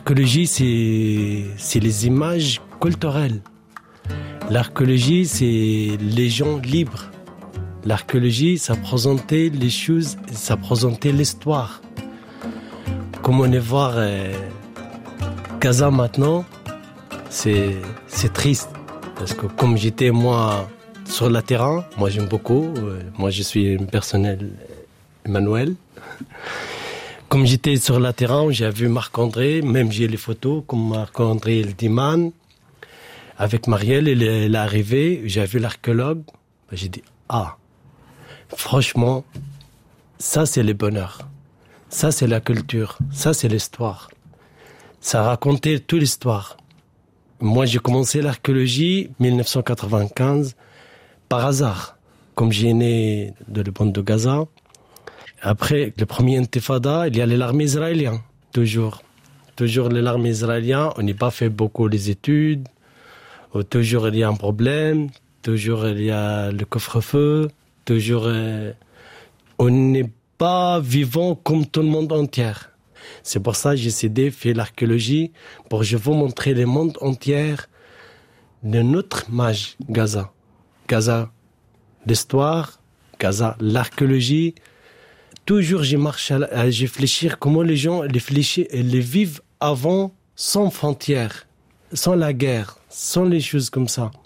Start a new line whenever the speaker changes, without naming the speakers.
L'archéologie, c'est les images culturelles. L'archéologie, c'est les gens libres. L'archéologie, ça présentait les choses, ça présentait l'histoire. Comme on est voir Gaza maintenant, c'est triste. Parce que comme j'étais moi sur le terrain, moi j'aime beaucoup, moi je suis un personnel Emmanuel. Comme j'étais sur le terrain, j'ai vu Marc-André, même j'ai les photos, comme Marc-André El Diman, avec Marielle, il est arrivé, j'ai vu l'archéologue, j'ai dit, franchement, ça c'est le bonheur, ça c'est la culture, ça c'est l'histoire. Ça racontait toute l'histoire. Moi j'ai commencé l'archéologie en 1995 par hasard, comme j'ai né de la bande de Gaza. Après le premier intifada, il y a l'armée israélienne, toujours l'armée israélienne, on n'a pas fait beaucoup les études, toujours il y a un problème, toujours il y a le couvre-feu, toujours on n'est pas vivant comme tout le monde entier. C'est pour ça que j'ai décidé de faire l'archéologie, pour je vous montrer le monde entier de notre image Gaza. Gaza, l'histoire, Gaza, l'archéologie. Toujours je marche à réfléchir comment les gens les vivent avant, sans frontières, sans la guerre, sans les choses comme ça.